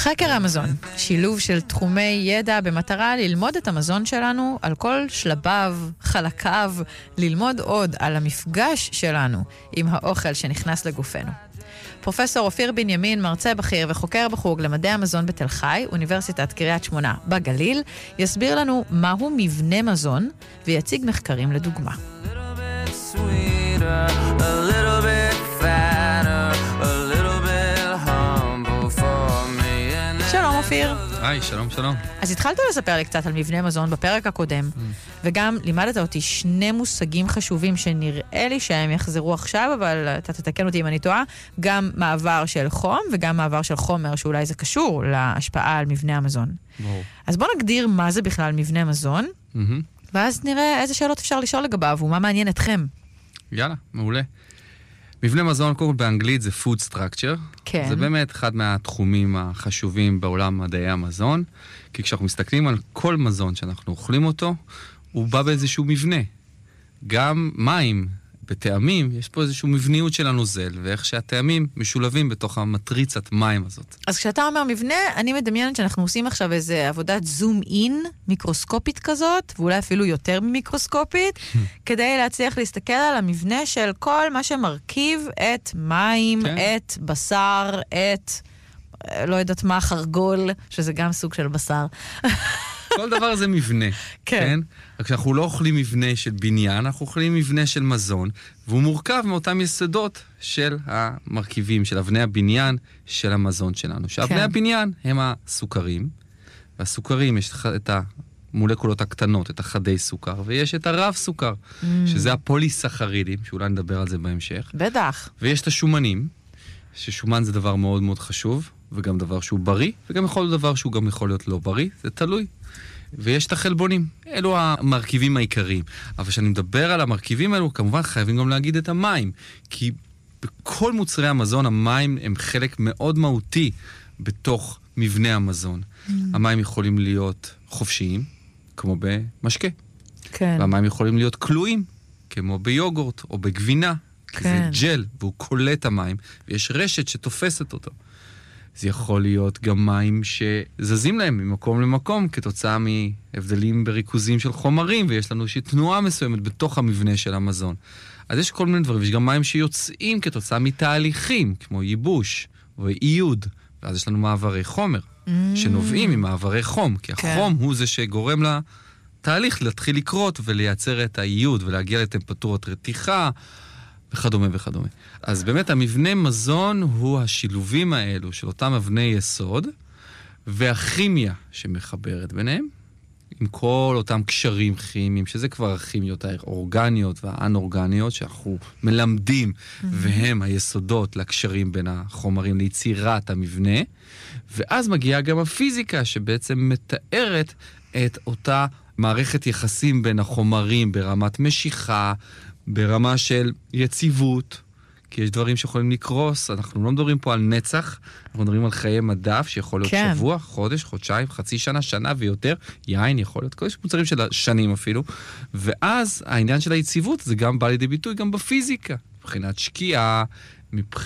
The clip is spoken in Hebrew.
חקר המזון, שילוב של תחומי ידע במטרה ללמוד את המזון שלנו על כל שלביו, חלקיו, ללמוד עוד על המפגש שלנו עם האוכל שנכנס לגופנו. פרופסור אופיר בנימין, מרצה בכיר וחוקר בחוג למדעי המזון בתל חי, אוניברסיטת קריית שמונה בגליל, יסביר לנו מהו מבנה מזון ויציג מחקרים לדוגמה. שלום אופיר. היי, שלום, שלום. אז התחלת לספר לי קצת על מבנה מזון בפרק הקודם, וגם לימדת אותי שני מושגים חשובים שנראה לי שהם יחזרו עכשיו, אבל אתה תתקן אותי אם אני טועה, גם מעבר של חום וגם מעבר של חומר, שאולי זה קשור להשפעה על מבנה המזון. אז בוא נגדיר מה זה בכלל מבנה מזון, ואז נראה איזה שאלות אפשר לשאול לגביו, ומה מעניין אתכם. יאללה, מעולה. מבנה מזון, קודם כל באנגלית זה food structure. כן. זה באמת אחד מהתחומים החשובים בעולם מדעי המזון, כי כשאנחנו מסתכלים על כל מזון שאנחנו אוכלים אותו, הוא בא באיזשהו מבנה. גם מים, בטעמים, יש פה איזשהו מבניות של הנוזל, ואיך שהטעמים משולבים בתוך המטריצת מים הזאת. אז כשאתה אומר מבנה, אני מדמיינת שאנחנו עושים עכשיו איזו עבודת זום אין, מיקרוסקופית כזאת, ואולי אפילו יותר ממיקרוסקופית, כדי להצליח להסתכל על המבנה של כל מה שמרכיב את מים, כן. את בשר, את, לא יודעת מה, חרגול, שזה גם סוג של בשר. כל דבר זה מבנה, כן? רק שאנחנו לא אוכלים מבנה של בניין, אנחנו אוכלים מבנה של מזון, והוא מורכב מאותם יסודות של המרכיבים, של אבני הבניין של המזון שלנו. שאבני הבניין הם הסוכרים, והסוכרים יש את המולקולות הקטנות, את החדי סוכר, ויש את הרב סוכר, שזה הפוליסחרידים, שאולי נדבר על זה בהמשך. בטח. ויש את השומנים, ששומן זה דבר מאוד מאוד חשוב, וגם דבר שהוא בריא, וגם יכול להיות דבר שהוא גם יכול להיות לא בריא, זה תלוי. ויש את החלבונים, אלו המרכיבים העיקריים. אבל כשאני מדבר על המרכיבים האלו, כמובן חייבים גם להגיד את המים, כי בכל מוצרי המזון, המים הם חלק מאוד מהותי בתוך מבנה המזון. המים יכולים להיות חופשיים, כמו במשקה. כן. והמים יכולים להיות כלואים, כמו ביוגורט או בגבינה, כי זה ג'ל, והוא קולט המים, ויש רשת שתופסת אותו. זה יכול להיות גם מים שזזים להם ממקום למקום, כתוצאה מהבדלים בריכוזים של חומרים, ויש לנו איזושהי תנועה מסוימת בתוך המבנה של המזון. אז יש כל מיני דברים, ויש גם מים שיוצאים כתוצאה מתהליכים, כמו ייבוש ואיוד, ואז יש לנו מעברי חומר, שנובעים ממעברי חום, כי החום הוא זה שגורם לתהליך להתחיל לקרות ולייצר את האיוד, ולהגיע לטמפרטורת רתיחה, וכדומה וכדומה. אז באמת המבנה מזון הוא השילובים האלו של אותם אבני יסוד, והכימיה שמחברת ביניהם, עם כל אותם קשרים כימיים, שזה כבר הכימיות האורגניות והאנורגניות, שאנחנו מלמדים, והם היסודות לקשרים בין החומרים ליצירת המבנה, ואז מגיעה גם הפיזיקה, שבעצם מתארת את אותה מערכת יחסים בין החומרים, ברמת משיכה, ברמה של יציבות, כי יש דברים שיכולים לקרוס, אנחנו לא מדברים פה על נצח, אנחנו מדברים על חיי מדף, שיכול להיות שבוע, חודש, חודשיים, חצי שנה, שנה ויותר, יין יכול להיות, יש מוצרים של שנים אפילו, ואז העניין של היציבות זה גם בא לידי ביטוי, גם בפיזיקה, מבחינת שקיעה,